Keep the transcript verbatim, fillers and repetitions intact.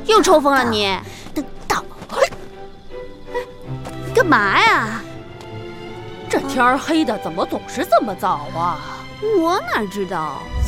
又抽风了你？ 等到， 干嘛呀？ 这天儿黑的，怎么总是这么早啊？ 我哪知道，